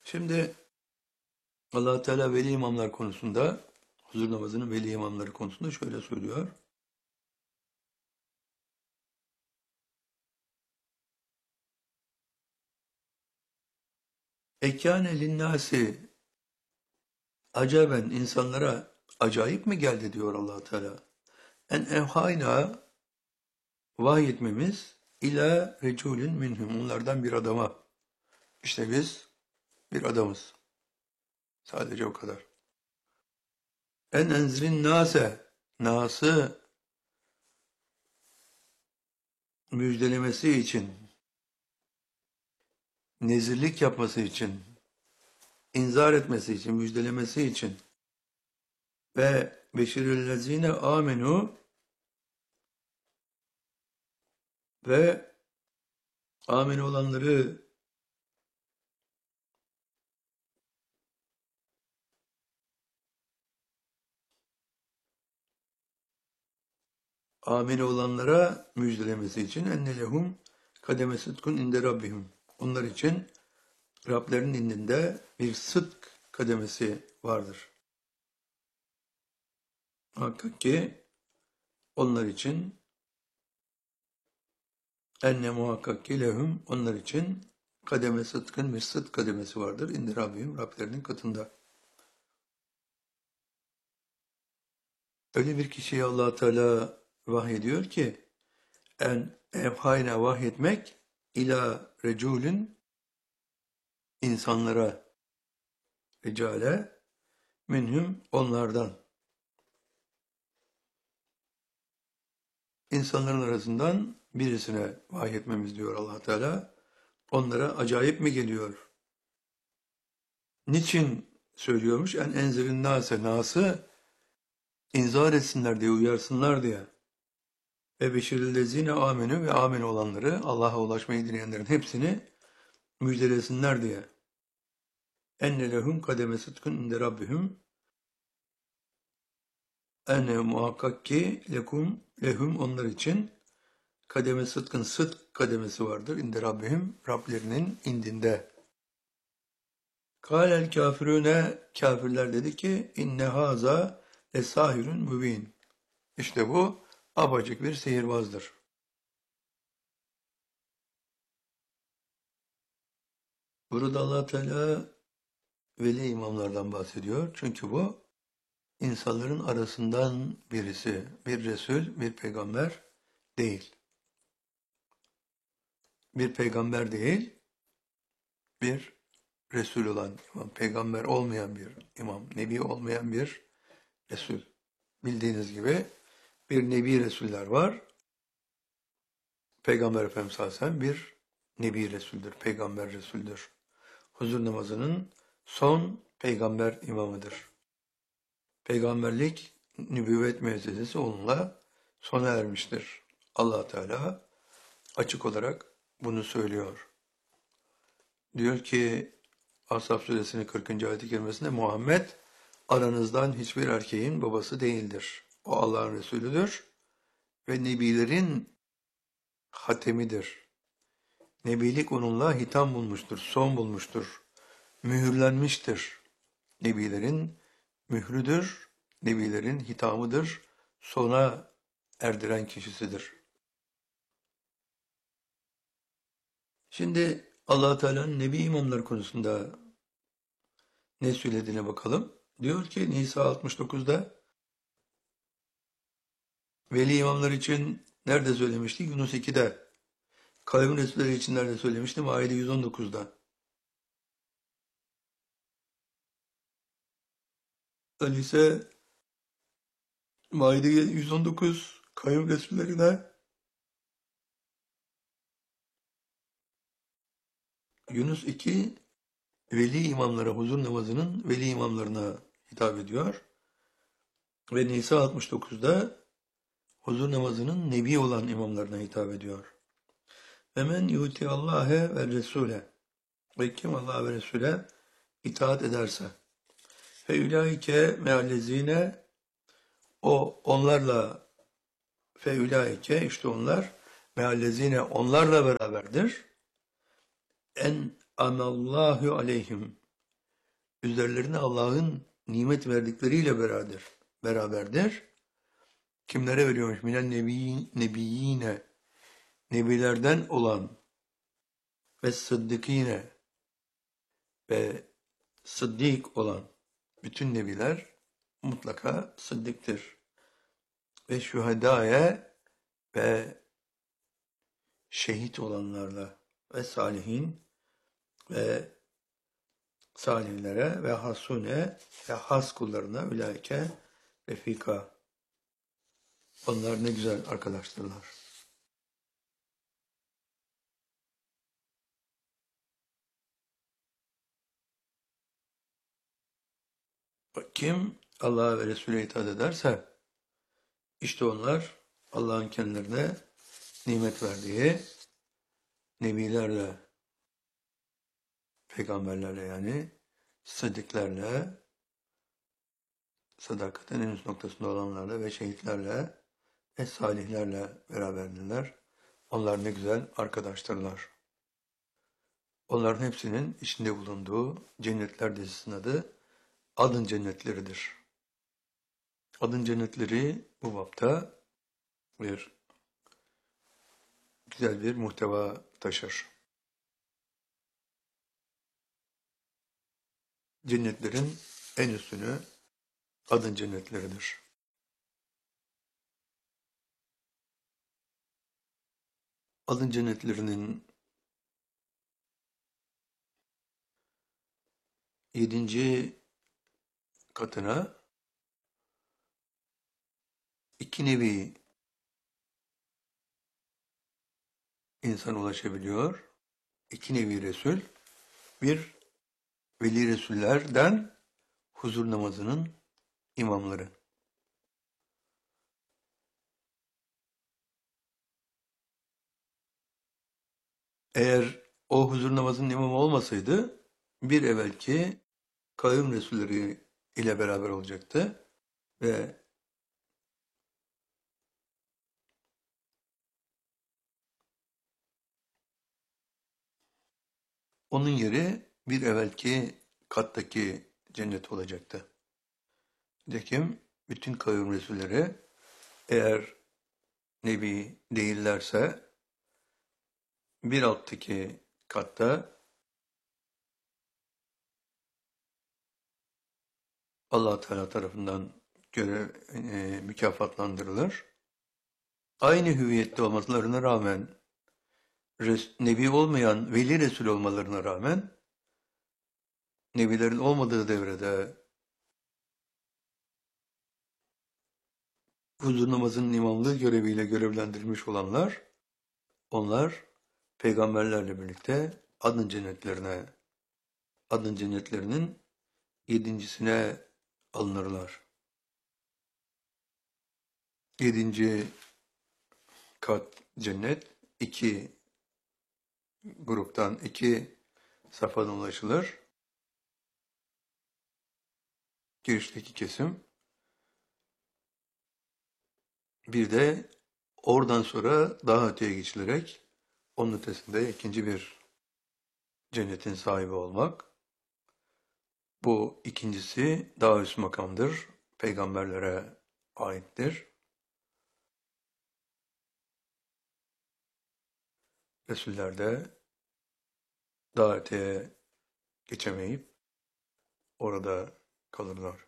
Şimdi Allah Teala veli imamlar konusunda, huzur namazının veli imamları konusunda şöyle söylüyor. Ekâne linnâsi acaben insanlara acayip mi geldi diyor Allah Teala. En evhayna vahyetmemiz ila reculin minhum onlardan bir adama. İşte biz bir adamız. Sadece o kadar. En enzirin nası müjdelemesi için, nezirlik yapması için, inzar etmesi için, müjdelemesi için ve beşirillezine amenu ve amin olanları amin olanlara müjdelemesi için enne lehum kademe sıdkun inde rabbihim. Onlar için Rablerinin indinde bir sıdk kademesi vardır. Muhakkak ki onlar için enne muhakkak ki lehum onlar için kademe sıdkın bir sıdk kademesi vardır. İnde Rabbihim Rablerinin katında. Öyle bir kişiye Allah Teala vahyediyor ki en evhayna vahyetmek ila reculün insanlara ricale minhum onlardan insanların arasından birisine vahyetmemiz diyor Allah Teala. Onlara acayip mi geliyor? Niçin söylüyormuş? En enzirin nası inzar etsinler diye, uyarsınlar diye. Ve beşirillezine amenü ve amin olanları, Allah'a ulaşmayı dileyenlerin hepsini müjdelesinler diye. Enne lehum kademe sıdkın inde rabbihim. Enne muhakkak ki lehum onlar için kademe sıdkın sıdk kademesi vardır. İnde Rabbihim Rablerinin indinde. Kâlel kafirüne kafirler dedi ki inne haza esahirun mübin. İşte bu abacık bir sihirbazdır. Burada Allah Teala veli imamlardan bahsediyor. Çünkü bu insanların arasından birisi, bir Resul, bir peygamber değil. Bir peygamber değil, bir Resul olan imam, peygamber olmayan bir imam, nebi olmayan bir Resul. Bildiğiniz gibi bir nebi Resuller var. Peygamber Efendimiz sallallahu aleyhi ve sellem bir nebi Resuldür, peygamber Resuldür. Huzur namazının son peygamber imamıdır. Peygamberlik, nübüvvet müezzesi onunla sona ermiştir. Allah Teala açık olarak bunu söylüyor. Diyor ki Ashab suresinin 40. ayet-i kerimesinde Muhammed aranızdan hiçbir erkeğin babası değildir. O Allah'ın Resulüdür ve nebilerin hatemidir. Nebilik onunla hitam bulmuştur, son bulmuştur, mühürlenmiştir. Nebilerin mührüdür, nebilerin hitamıdır, sona erdiren kişisidir. Şimdi Allah Teala'nın nebi imamlar konusunda ne söylediğine bakalım. Diyor ki Nisa 69'da veli imamlar için nerede söylemişti? Yunus 2'de. Kavim Resulleri için nerede söylemişti? Maide 119'da. Öyleyse Maide 119 Kavim Resullerine Yunus 2 veli imamlara, huzur namazının veli imamlarına hitap ediyor. Ve Nisa 69'da huzur namazının nebi olan imamlarına hitap ediyor. Ve men yuti Allah'e ve Resul'e ve kim Allah ve Resul'e itaat ederse fe ulaike meallezine onlarla fe ulaike işte onlar meallezine onlarla beraberdir. En anallahu aleyhim üzerlerine Allah'ın nimet verdikleriyle beraberdir. Kimlere veriyormuş? Minel nebiyyine, nebilerden olan ve sıddıkine ve sıddık olan bütün nebiler mutlaka sıddıktır. Ve şühedâye ve şehit olanlarla ve salihin ve salihlere ve hasune ve has kullarına ülaike refika. Onlar ne güzel arkadaştırlar. Kim Allah'a ve Resulü'ne itaat ederse işte onlar Allah'ın kendilerine nimet verdiği nebilerle, peygamberlerle yani sıddıklarla, sadakatin en üst noktasında olanlarla ve şehitlerle ve salihlerle beraberdirler. Onlar ne güzel arkadaştırlar. Onların hepsinin içinde bulunduğu cennetler dizisinin adı Adın Cennetleridir. Adın Cennetleri bu bapta bir güzel bir muhteva taşır. Cennetlerin en üstünü Adın Cennetleridir. Adın Cennetlerinin 7. katına iki nevi insan ulaşabiliyor. İki nevi Resul. Bir Veli Resullerden huzur namazının imamları. Eğer o huzur namazının imamı olmasaydı bir evvelki kavim Resulleri ile beraber olacaktı ve onun yeri bir evvelki kattaki cennet olacaktı. Nitekim bütün kavim Resulleri eğer Nebi değillerse bir alttaki katta Allah Teala tarafından mükafatlandırılır. Aynı hüviyette olmalarına rağmen Nebi olmayan Veli Resul olmalarına rağmen Nebilerin olmadığı devrede huzur namazının imamlığı göreviyle görevlendirilmiş olanlar, onlar peygamberlerle birlikte adın cennetlerinin 7.'sine alınırlar. 7. kat cennet 2 gruptan 2 safhadan ulaşılır. Girişteki kesim. Bir de oradan sonra daha öteye geçilerek onun ötesinde ikinci bir cennetin sahibi olmak. Bu ikincisi daha üst makamdır. Peygamberlere aittir. Resuller de daha öteye geçemeyip orada kalırlar.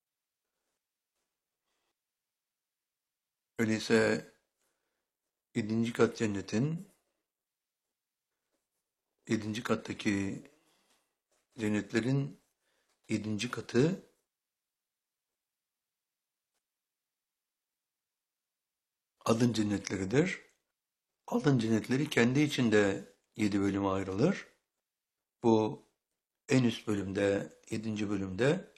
Öyleyse 7. kat cennetin 7. kattaki cennetlerin 7. katı adın cennetleridir. Adın cennetleri kendi içinde 7 bölüme ayrılır. Bu en üst bölümde, 7. bölümde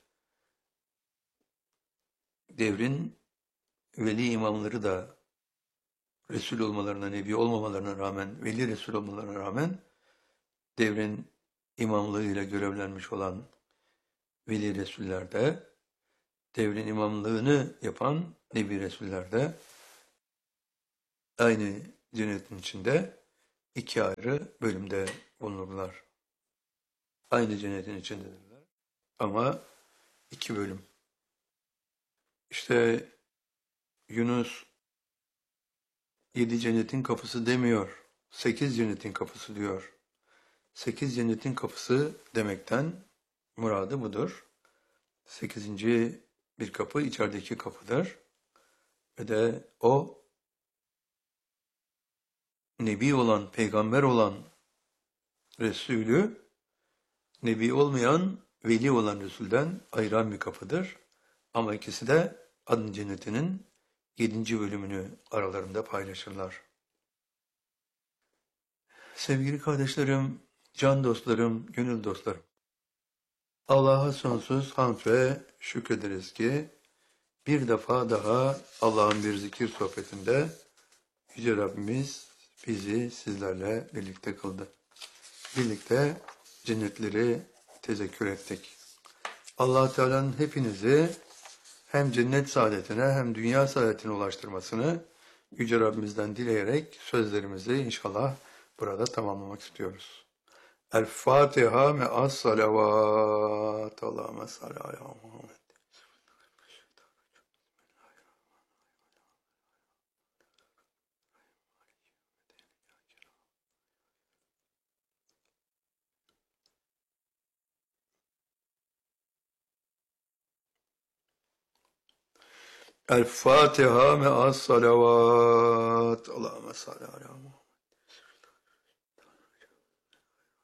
devrin veli imamları da Resul olmalarına, Nebi olmamalarına rağmen, Veli Resul olmalarına rağmen devrin imamlığıyla görevlenmiş olan Veli Resuller de, devrin imamlığını yapan Nebi Resuller de aynı cennetin içinde 2 ayrı bölümde bulunurlar. Aynı cennetin içindedirler. ama 2 bölüm. İşte Yunus 7 cennetin kapısı demiyor. 8 cennetin kapısı diyor. 8 cennetin kapısı demekten muradı budur. 8. bir kapı içerideki kapıdır. Ve de o Nebi olan, peygamber olan Resulü, Nebi olmayan, veli olan Resul'den ayıran bir kapıdır. Ama ikisi de Adın Cenneti'nin 7. bölümünü aralarında paylaşırlar. Sevgili kardeşlerim, can dostlarım, gönül dostlarım. Allah'a sonsuz hamd ve şükrederiz ki bir defa daha Allah'ın bir zikir sohbetinde Yüce Rabbimiz bizi sizlerle birlikte kıldı. Birlikte cennetleri tezekkür ettik. Allah Teala'nın hepinizi hem cennet saadetine hem dünya saadetine ulaştırmasını Yüce Rabbimizden dileyerek sözlerimizi inşallah burada tamamlamak istiyoruz. El Fatiha me'as salavat. Allahümme salli ala Muhammed. El Fatiha me'as salavat. Allahümme salli ala Muhammed.